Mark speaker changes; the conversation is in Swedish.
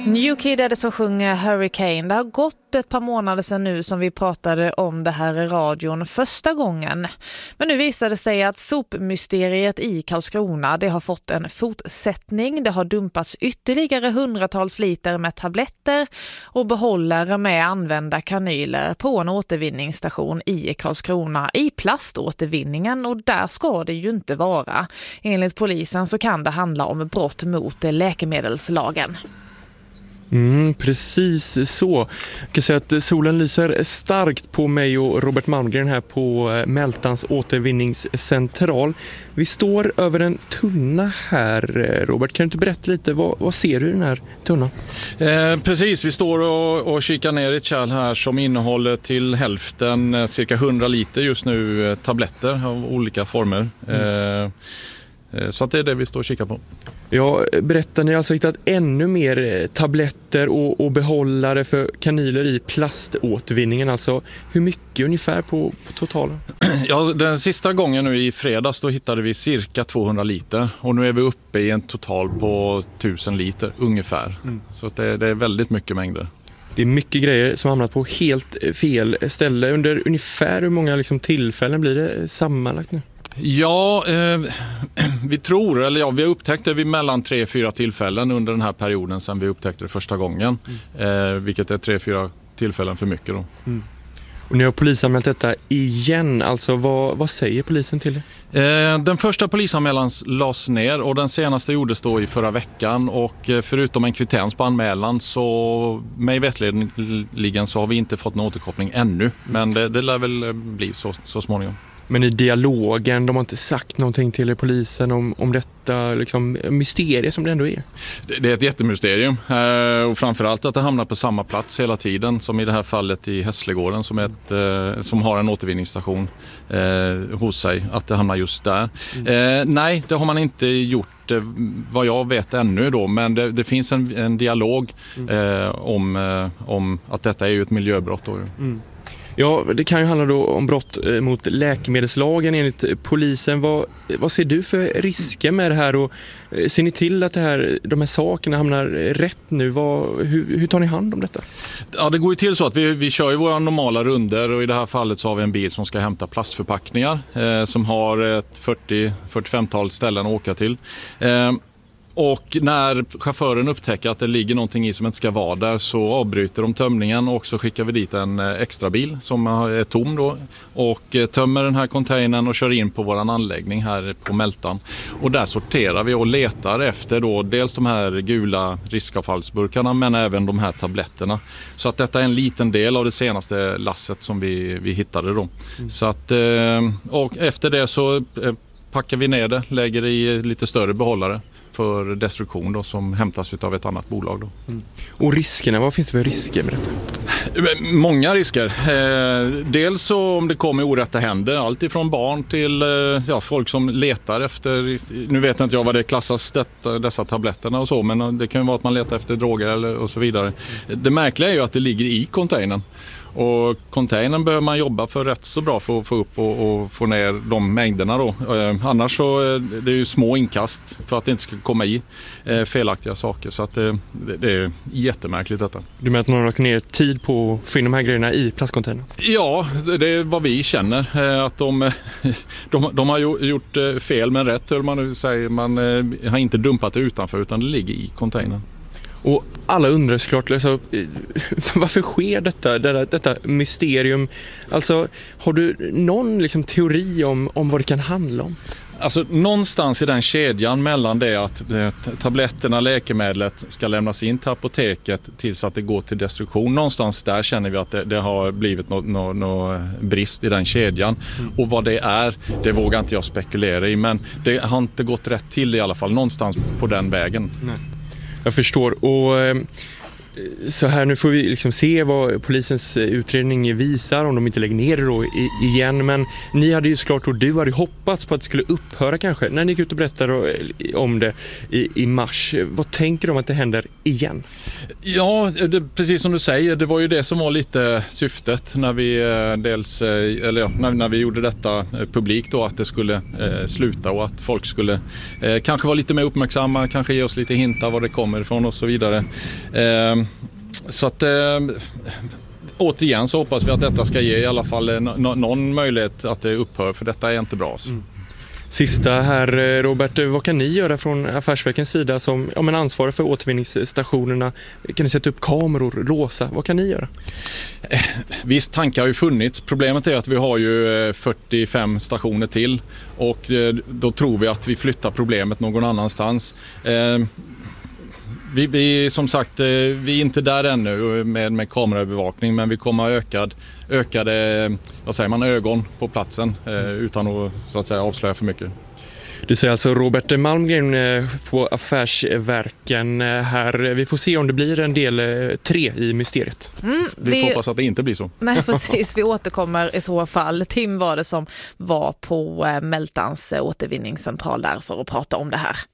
Speaker 1: New Kid är det som sjunger Hurricane. Det har gått ett par månader sedan nu som vi pratade om det här i radion första gången. Men nu visar det sig att sopmysteriet i Karlskrona, det har fått en fortsättning. Det har dumpats ytterligare hundratals liter med tabletter och behållare med använda kanyler på en återvinningsstation i Karlskrona i plaståtervinningen, och där ska det ju inte vara. Enligt polisen så kan det handla om brott mot läkemedelslagen.
Speaker 2: Precis så. Jag kan säga att solen lyser starkt på mig och Robert Malmgren här på Mältans återvinningscentral. Vi står över en tunna här. Robert, kan du inte berätta lite? Vad ser du i den här tunnan?
Speaker 3: Precis, vi står och kikar ner i ett kärl här som innehåller till hälften cirka 100 liter just nu tabletter av olika former. Så att det är det vi står och kikar på.
Speaker 2: Ja, berättar ni alltså hittat ännu mer tabletter och behållare för kanyler i plaståtervinningen? Alltså hur mycket ungefär på totalen?
Speaker 3: Ja, den sista gången nu i fredags då hittade vi cirka 200 liter. Och nu är vi uppe i en total på 1000 liter ungefär. Så att det är väldigt mycket mängder.
Speaker 2: Det är mycket grejer som hamnat på helt fel ställe. Under ungefär hur många tillfällen blir det sammanlagt nu?
Speaker 3: Ja, vi tror, eller ja, vi har upptäckt det vid mellan 3-4 tillfällen under den här perioden sedan vi upptäckte det första gången. Vilket är 3-4 tillfällen för mycket då.
Speaker 2: Och ni har polisanmält detta igen, alltså vad säger polisen till det?
Speaker 3: Den första polisanmälan lades ner och den senaste gjordes då i förra veckan, och förutom en kvittens på anmälan så mig vetligen så har vi inte fått någon återkoppling ännu, men det lär väl bli så småningom.
Speaker 2: Men i dialogen, de har inte sagt någonting till polisen om detta mysterium som det ändå är?
Speaker 3: Det är ett jättemysterium, och framförallt att det hamnar på samma plats hela tiden, som i det här fallet i Hässlegården som har en återvinningsstation hos sig, att det hamnar just där. Nej, det har man inte gjort vad jag vet ännu då, men det finns en dialog om att detta är ju ett miljöbrott då.
Speaker 2: Ja, det kan ju handla då om brott mot läkemedelslagen enligt polisen. Vad ser du för risker med det här, och ser ni till att de här sakerna hamnar rätt nu? Hur tar ni hand om detta?
Speaker 3: Ja, det går ju till så att vi kör ju våra normala runder, och i det här fallet så har vi en bil som ska hämta plastförpackningar som har ett 40-45-tal ställen att åka till. Och när chauffören upptäcker att det ligger någonting i som inte ska vara där, så avbryter de tömningen, och så skickar vi dit en extra bil som är tom då, och tömmer den här containern och kör in på våran anläggning här på Mältan. Och där sorterar vi och letar efter då dels de här gula riskavfallsburkarna, men även de här tabletterna. Så att detta är en liten del av det senaste lasset som vi hittade då. Så att, och efter det så packar vi ner det, lägger i lite större behållare för destruktion då, som hämtas av ett annat bolag då.
Speaker 2: Och riskerna, vad finns det för risker med detta?
Speaker 3: Många risker. Dels så om det kommer i orätta händer, allt ifrån barn till folk som letar efter, nu vet inte jag vad det klassas dessa tabletterna och så, men det kan ju vara att man letar efter droger och så vidare. Det märkliga är ju att det ligger i containern. Och containern behöver man jobba för rätt så bra för att få upp och få ner de mängderna då. Annars så det är ju små inkast för att det inte ska komma i felaktiga saker. Så att det är jättemärkligt detta. Du menar att någon har lagt ner tid på att få in de här grejerna i plastcontainern? Ja, det är vad vi känner. Att de har gjort fel, men rätt hur man nu säger. Man har inte dumpat det utanför, utan det ligger i containern.
Speaker 2: Och alla undrar såklart, varför sker detta mysterium? Alltså, har du någon teori om vad det kan handla om?
Speaker 3: Alltså någonstans i den kedjan mellan det att tabletterna, läkemedlet ska lämnas in till apoteket tills att det går till destruktion. Någonstans där känner vi att det har blivit någon brist i den kedjan. Och vad det är, det vågar inte jag spekulera i. Men det har inte gått rätt till i alla fall. Någonstans på den vägen.
Speaker 2: Nej. Jag förstår. Och Så här, nu får vi liksom se vad polisens utredning visar, om de inte lägger ner det då igen. Men ni hade ju såklart, och du hade ju hoppats på att det skulle upphöra kanske, när ni gick ut och berättade om det i mars. Vad tänker du om att det händer igen?
Speaker 3: Ja, precis som du säger, det var ju det som var lite syftet när vi när vi gjorde detta publikt då, att det skulle sluta och att folk skulle kanske vara lite mer uppmärksamma, kanske ge oss lite hintar var det kommer ifrån och så vidare. Så att återigen så hoppas vi att detta ska ge i alla fall någon möjlighet att det upphör, för detta är inte bra.
Speaker 2: Sista här, Robert, vad kan ni göra från Affärsverkens sida som ansvarig för återvinningsstationerna? Kan ni sätta upp kameror, låsa? Vad kan ni göra?
Speaker 3: Visst, tankar har ju funnits. Problemet är att vi har ju 45 stationer till och då tror vi att vi flyttar problemet någon annanstans. Vi som sagt, vi är inte där ännu med kameraövervakning, men vi kommer ha ökade ögon på platsen utan att, så att säga, avslöja för mycket.
Speaker 2: Det säger alltså Robert Malmgren på Affärsverken här. Vi får se om det blir en del 3 i mysteriet.
Speaker 3: Vi får hoppas att det inte blir så.
Speaker 1: Nej, precis. Vi återkommer i så fall. Tim var det som var på Mältans återvinningscentral där för att prata om det här.